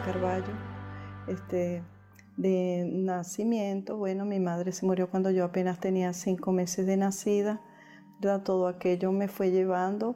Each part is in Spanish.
Carballo. De nacimiento, bueno, mi madre se murió cuando yo apenas tenía 5 meses de nacida. Ya todo aquello me fue llevando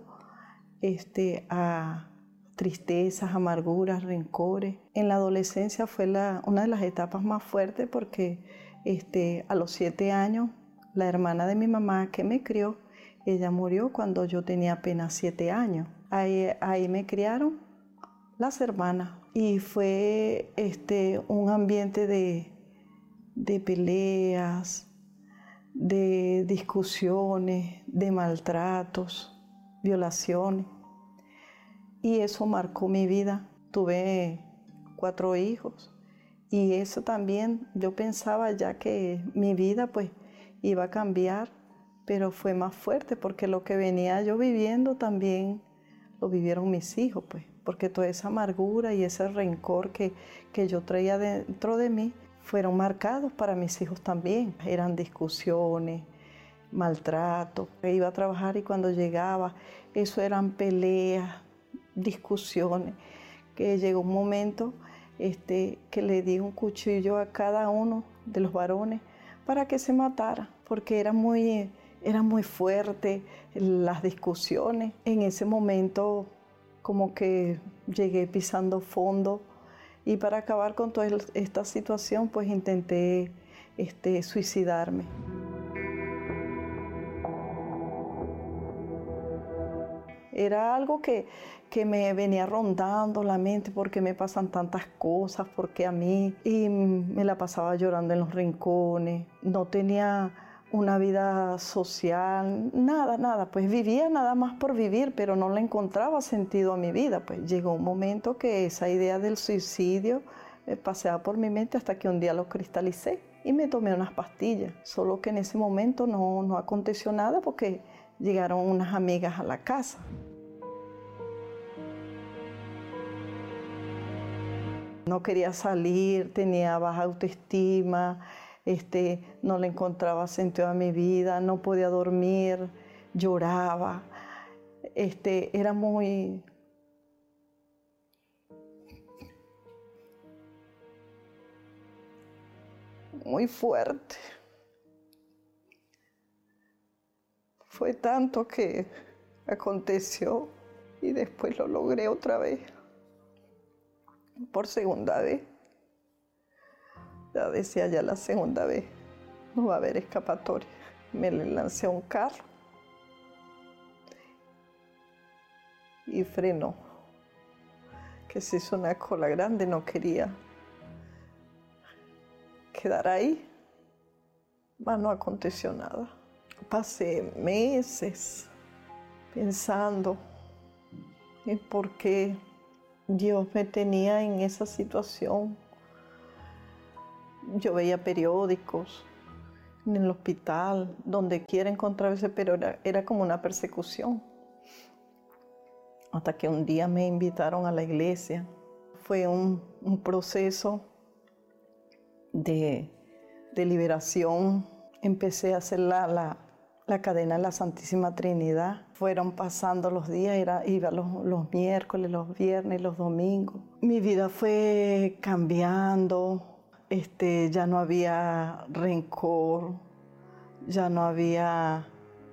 a tristezas, amarguras, rencores. En la adolescencia fue una de las etapas más fuertes porque a los 7 años, la hermana de mi mamá que me crió, ella murió cuando yo tenía apenas 7 años. Ahí me criaron las hermanas y fue un ambiente de peleas, de discusiones, de maltratos, violaciones. Y eso marcó mi vida. Tuve 4 hijos y eso también yo pensaba ya que mi vida pues iba a cambiar, pero fue más fuerte porque lo que venía yo viviendo también lo vivieron mis hijos, pues, porque toda esa amargura y ese rencor que yo traía dentro de mí fueron marcados para mis hijos también. Eran discusiones, maltrato. Iba a trabajar y cuando llegaba, eso eran peleas, discusiones, que llegó un momento que le di un cuchillo a cada uno de los varones para que se matara, porque era muy fuerte las discusiones. En ese momento como que llegué pisando fondo y para acabar con toda esta situación pues intenté suicidarme. Era algo que me venía rondando la mente, porque me pasan tantas cosas, porque a mí, y me la pasaba llorando en los rincones, no tenía una vida social, nada, pues vivía nada más por vivir, pero no le encontraba sentido a mi vida. Pues llegó un momento que esa idea del suicidio paseaba por mi mente hasta que un día lo cristalicé y me tomé unas pastillas, solo que en ese momento no aconteció nada porque llegaron unas amigas a la casa. No quería salir, tenía baja autoestima, no le encontraba sentido a mi vida, no podía dormir, lloraba. Era muy fuerte. Fue tanto que aconteció y después lo logré otra vez, por segunda vez. Ya decía, ya la segunda vez no va a haber escapatoria. Me le lancé a un carro y frenó, que se hizo una cola grande, no quería quedar ahí, mas no aconteció nada. Pasé meses pensando en por qué Dios me tenía en esa situación. Yo veía periódicos en el hospital, donde quiera encontraba ese, pero era como una persecución. Hasta que un día me invitaron a la iglesia. Fue un proceso de liberación. Empecé a hacer la cadena de la Santísima Trinidad. Fueron pasando los días, iba los miércoles, los viernes, los domingos. Mi vida fue cambiando. Ya no había rencor, ya no había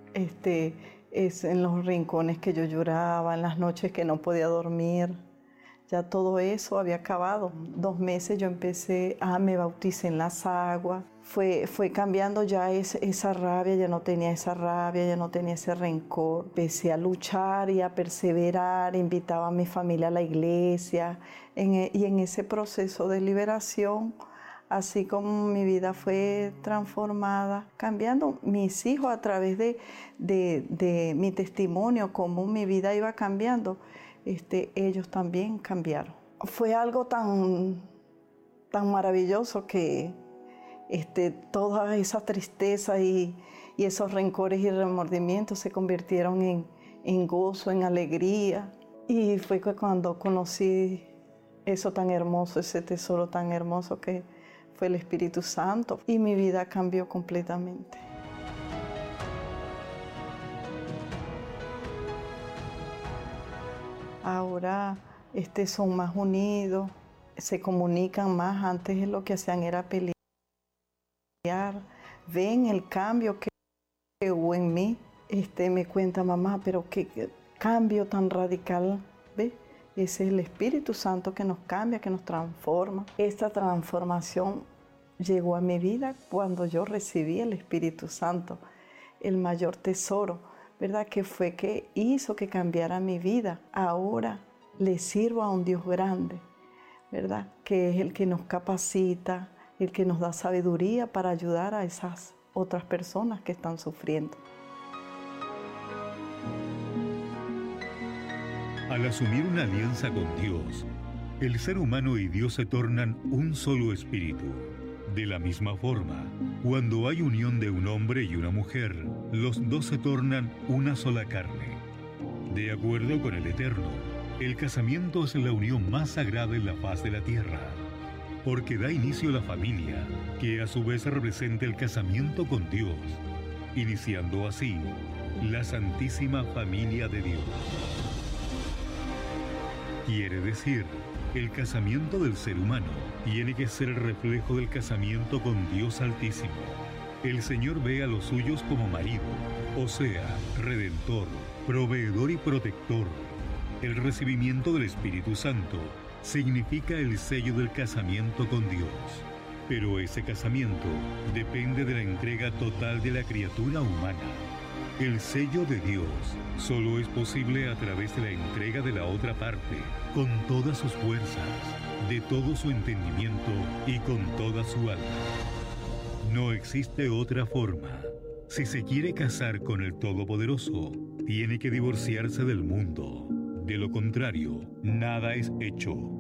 en los rincones que yo lloraba, en las noches que no podía dormir. Ya todo eso había acabado. 2 meses yo me bauticé en las aguas. Fue cambiando ya esa rabia, ya no tenía esa rabia, ya no tenía ese rencor. Empecé a luchar y a perseverar, invitaba a mi familia a la iglesia. Y en ese proceso de liberación, así como mi vida fue transformada, cambiando, mis hijos a través de mi testimonio, cómo mi vida iba cambiando, ellos también cambiaron. Fue algo tan maravilloso que toda esa tristeza y esos rencores y remordimientos se convirtieron en gozo, en alegría. Y fue cuando conocí eso tan hermoso, ese tesoro tan hermoso que fue el Espíritu Santo, y mi vida cambió completamente. Ahora son más unidos, se comunican más. Antes lo que hacían era pelear. Ven el cambio que hubo en mí. Me cuenta mamá, pero qué cambio tan radical, ¿ves? Ese es el Espíritu Santo que nos cambia, que nos transforma. Esta transformación llegó a mi vida cuando yo recibí el Espíritu Santo, el mayor tesoro, ¿verdad? Que fue que hizo que cambiara mi vida. Ahora le sirvo a un Dios grande, ¿verdad? Que es el que nos capacita, el que nos da sabiduría para ayudar a esas otras personas que están sufriendo. Al asumir una alianza con Dios, el ser humano y Dios se tornan un solo espíritu. De la misma forma, cuando hay unión de un hombre y una mujer, los dos se tornan una sola carne. De acuerdo con el Eterno, el casamiento es la unión más sagrada en la faz de la tierra, porque da inicio a la familia, que a su vez representa el casamiento con Dios, iniciando así la Santísima Familia de Dios. Quiere decir, el casamiento del ser humano tiene que ser el reflejo del casamiento con Dios Altísimo. El Señor ve a los suyos como marido, o sea, redentor, proveedor y protector. El recibimiento del Espíritu Santo significa el sello del casamiento con Dios. Pero ese casamiento depende de la entrega total de la criatura humana. El sello de Dios solo es posible a través de la entrega de la otra parte, con todas sus fuerzas, de todo su entendimiento y con toda su alma. No existe otra forma. Si se quiere casar con el Todopoderoso, tiene que divorciarse del mundo. De lo contrario, nada es hecho.